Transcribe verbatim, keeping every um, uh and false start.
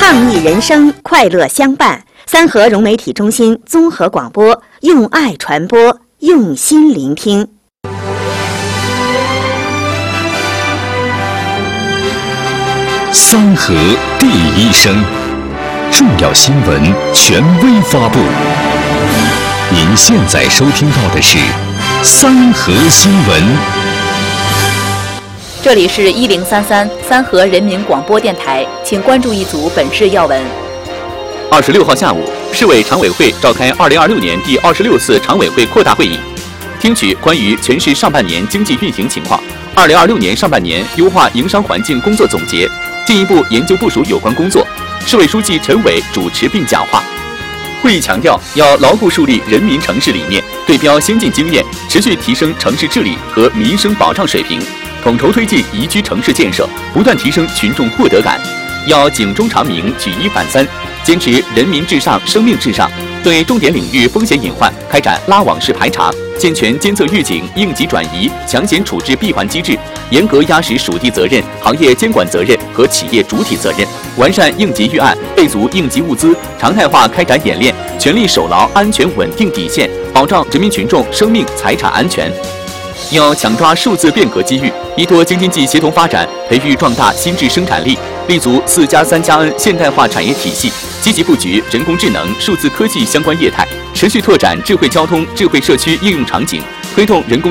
抗疫人生，快乐相伴。三河融媒体中心综合广播，用爱传播，用心聆听。 三河第一声，重要新闻权威发布。您现在收听到的是三河新闻。 这里是一零三三三河人民广播电台，请关注一组本市要闻。 二十六号下午，市委常委会召开二零二六年第二十六次常委会扩大会议，听取关于全市上半年经济运行情况、二零二六年上半年优化营商环境工作总结，进一步研究部署有关工作。市委书记陈伟主持并讲话。会议强调，要牢固树立人民城市理念，对标先进经验，持续提升城市治理和民生保障水平，统筹推进宜居城市建设，不断提升群众获得感。要警钟长鸣，举一反三，坚持人民至上、生命至上，对重点领域风险隐患开展拉网式排查，健全监测预警、应急转移、抢险处置闭环机制，严格压实属地责任、行业监管责任和企业主体责任，完善应急预案，备足应急物资，常态化开展演练，全力守牢安全稳定底线，保障人民群众生命财产安全。要抢抓数字变革机遇，依托京津冀协同发展，培育壮大新质生产力，立足四加三加 N 现代化产业体系，积极布局人工智能、数字科技相关业态，持续拓展智慧交通、智慧社区应用场景，推动人工